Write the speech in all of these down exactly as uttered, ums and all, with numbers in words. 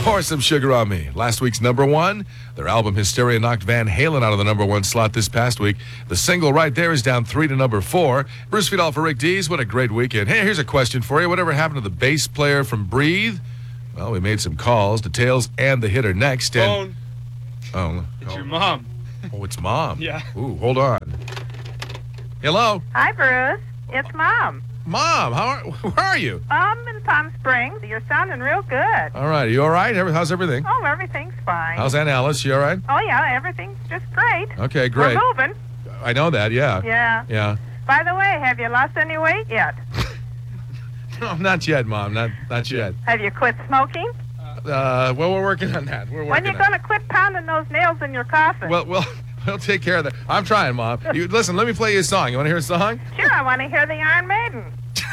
Pour Some Sugar on Me. Last week's number one. Their album Hysteria knocked Van Halen out of the number one slot this past week. The single right there is down three to number four. Bruce Fiedel for Rick Dees. What a great weekend. Hey, here's a question for you. Whatever happened to the bass player from Breathe? Well, we made some calls. Details and the hitter next. And, Phone. oh, It's oh. your mom. Oh, it's Mom. Yeah. Ooh, hold on. Hello? Hi, Bruce. It's Mom. Mom, how are, where are you? I'm in Palm Springs. You're sounding real good. All right, are you all right? Every- How's everything? Oh, everything's fine. How's Aunt Alice? You all right? Oh, yeah, everything's just great. Okay, great. We're moving. I know that, yeah. Yeah. Yeah. By the way, have you lost any weight yet? No, not yet, Mom. Not not yet. Have you quit smoking? Uh, well, we're working on that. We're working When you on going to quit pounding those nails in your coffin? Well, we'll, we'll take care of that. I'm trying, Mom. You, listen, let me play you a song. You want to hear a song? Sure, I want to hear the Iron Maiden.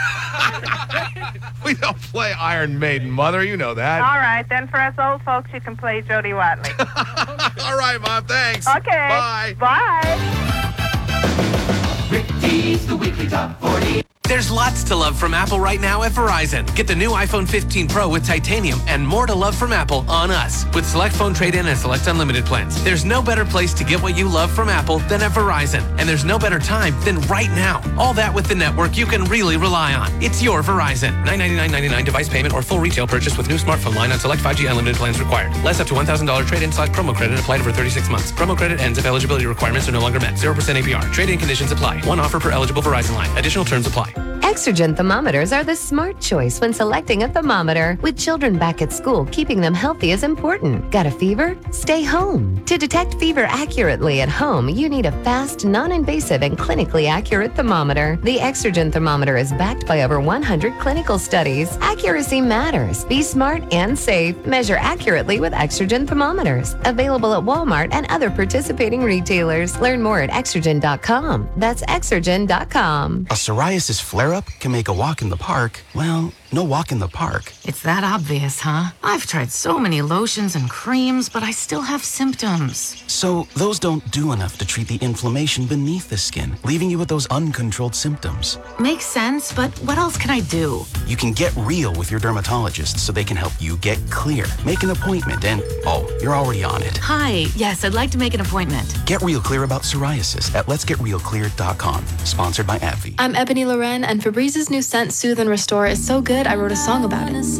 We don't play Iron Maiden, Mother. You know that. All right, then for us old folks, you can play Jody Watley. All right, Mom. Thanks. Okay. Bye. Bye. Rick Dees, the weekly top forty. There's lots to love from Apple right now at Verizon. Get the new iPhone fifteen Pro with titanium and more to love from Apple on us with select phone trade-in and select unlimited plans. There's no better place to get what you love from Apple than at Verizon. And there's no better time than right now. All that with the network you can really rely on. It's your Verizon. nine ninety-nine ninety-nine device payment or full retail purchase with new smartphone line on select five G unlimited plans required. Less up to one thousand dollars trade-in slash promo credit applied over thirty-six months. Promo credit ends if eligibility requirements are no longer met. zero percent A P R. Trade-in conditions apply. One offer per eligible Verizon line. Additional terms apply. Exergen thermometers are the smart choice when selecting a thermometer. With children back at school, keeping them healthy is important. Got a fever? Stay home. To detect fever accurately at home, you need a fast, non-invasive, and clinically accurate thermometer. The Exergen thermometer is backed by over one hundred clinical studies. Accuracy matters. Be smart and safe. Measure accurately with Exergen thermometers. Available at Walmart and other participating retailers. Learn more at exergen dot com. That's exergen dot com. A psoriasis flare-up can make a walk in the park, well, no walk in the park. It's that obvious, huh? I've tried so many lotions and creams, but I still have symptoms. So those don't do enough to treat the inflammation beneath the skin, leaving you with those uncontrolled symptoms. Makes sense, but what else can I do? You can get real with your dermatologist so they can help you get clear. Make an appointment and, oh, you're already on it. Hi, yes, I'd like to make an appointment. Get real clear about psoriasis at lets get real clear dot com. Sponsored by AbbVie. I'm Ebony Loren, and Febrez's new scent, Soothe and Restore, is so good I wrote a song about it.